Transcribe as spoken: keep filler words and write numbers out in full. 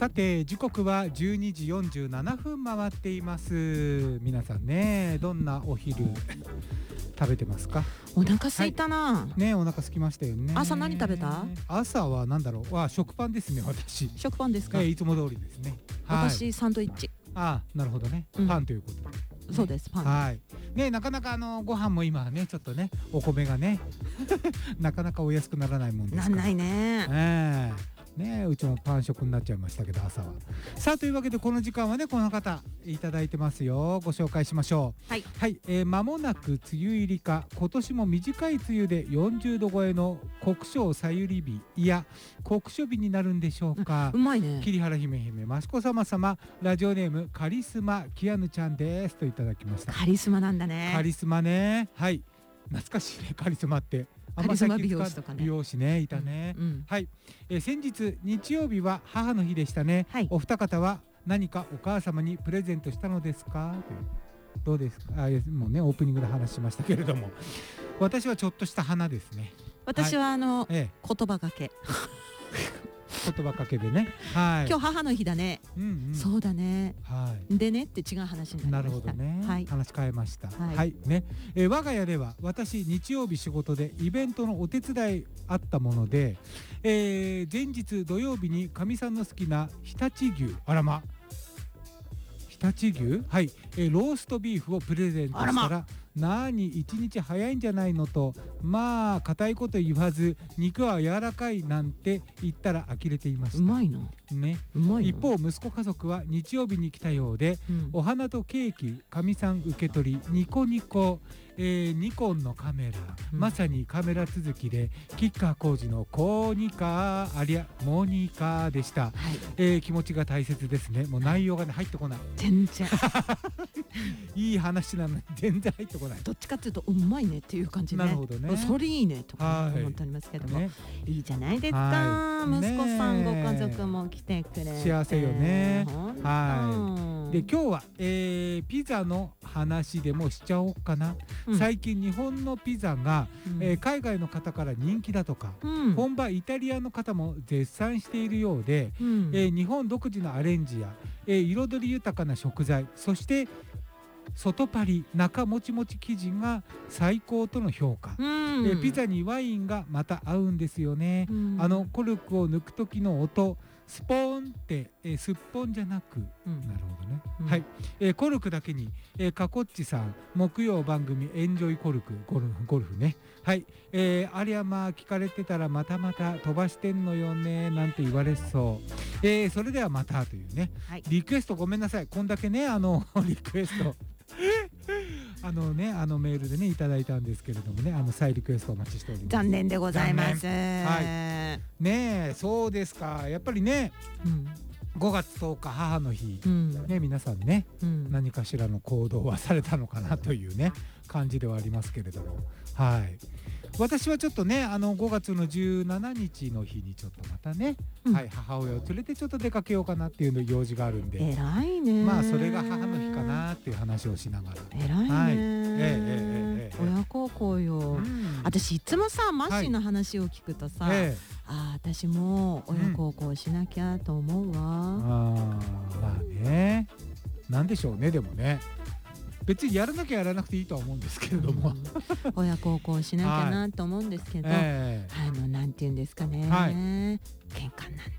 さて時刻はじゅうにじよんじゅうななふん回っています。皆さんね、どんなお昼食べてますか？ お腹空いたな、 はい、ね、お腹空きましたよね。 朝何食べた？ 朝は何だろう、わ食パンですね。私食パンですか？ えー、いつも通りですね。 はい、私サンドイッチ。 ああ、なるほどね、うん、パンということで、ね、 そうです、パン。 はいね、なかなかあのご飯も今はねちょっとねお米がねなかなかお安くならないもんですから。 なんないね。 えーね、うちもパン食になっちゃいましたけど朝は。さあというわけでこの時間はねこの方いただいてますよ。ご紹介しましょう。 はい、 はい、えー、間もなく梅雨入りか。今年も短い梅雨でよんじゅうど超えの国章さゆり日いや国書日になるんでしょうか。 うまいね。 桐原姫姫益子様様、ラジオネームカリスマキアヌちゃんですといただきました。 カリスマなんだね。 カリスマね、はい、懐かしいねカリスマって。 カリスマ美容師とかね。 美容師ねいたね、うんうん、はい、えー、先日日曜日は母の日でしたね、はい、お二方は何かお母様にプレゼントしたのですか？どうですか？あ、もうねオープニングで話しましたけれども、私はちょっとした花ですね。 私はあの、はい、 ええ、 言葉がけ言葉かけでね、はい、 今日母の日だね、うんうん、そうだね、はい、でねって違う話になりました。 なるほどね、はい、話変えました。はい、はい、ね、えー、我が家では私日曜日仕事でイベントのお手伝いあったもので、えー、前日土曜日にかみさんの好きな常陸牛、あらま常陸牛、はい、えー、ローストビーフをプレゼントしたら、なに一日早いんじゃないのと、まあ固いこと言わず肉は柔らかいなんて言ったら呆れていました。 うまいのね、うまいの。一方息子家族は日曜日に来たようで、うん、お花とケーキかみさん受け取りニコニコ、えー、ニコンのカメラ、うん、まさにカメラ続きで吉川晃司のコニカありゃモニカでした、はい、えー、気持ちが大切ですね。もう内容がね入ってこない。 全然いい話なのに全然入ってこない。 どっちかっていうとうまいねっていう感じね。 なるほどね。 それいいねとか思っておりますけども、ね、いいじゃないですか、はい、息子さんご家族も来てくれて幸せよね。はい。で今日は、えー、ピザの話でもしちゃおうかな、うん、最近日本のピザが、うん、えー、海外の方から人気だとか、うん、本場イタリアの方も絶賛しているようで、うん、えー、日本独自のアレンジや、えー、彩り豊かな食材、そして外パリ中もちもち生地が最高との評価、うん、えピザにワインがまた合うんですよね、うん、あのコルクを抜く時の音スポーンって、えー、すっぽんじゃなく、うん、なるほどね、うん、はい、えー、コルクだけに、えー、かこっちさん木曜番組エンジョイコルクゴルフゴルフね、はい、えー、ありゃまあ聞かれてたらまたまた飛ばしてんのよねなんて言われそう、えー、それではまたというね、はい、リクエストごめんなさい、こんだけねあのリクエストあのねあのメールでねいただいたんですけれどもね、あの再リクエストお待ちしております。 残念でございます。 はい、ねえそうですか。やっぱりね、うん、ごがつとおか母の日、うん、ね皆さんね、うん、何かしらの行動はされたのかなというね感じではありますけれども、はい。私はちょっとねあのごがつのじゅうしちにちの日にちょっとまたね、うん、はい、母親を連れてちょっと出かけようかなっていうの用事があるんで、 偉いね。 まあそれが母の日かなっていう話をしながら、 偉いね、はい、えー、えー、えー、えー、親孝行よ、うん、私いつもさマッシーの話を聞くとさ、はい、えー、あ私も親孝行しなきゃと思うわ、うん、 あまあね、なんでしょうね。でもね別にやらなきゃやらなくていいとは思うんですけれども、うん、 親孝行しなきゃなと思うんですけど、はい、えー、あのなんて言うんですかね、はい、喧嘩になら